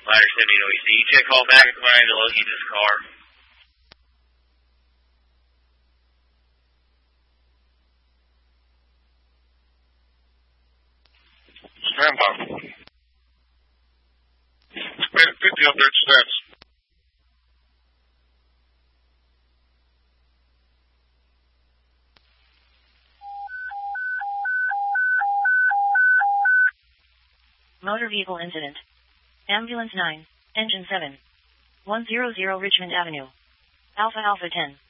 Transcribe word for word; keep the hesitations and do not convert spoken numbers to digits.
Ladder seventy O E C. You check call back if I need to locate this car. Stand by. fifty update status. Motor vehicle incident. Ambulance nine, engine seven. one hundred Richmond Avenue. Alpha Alpha ten.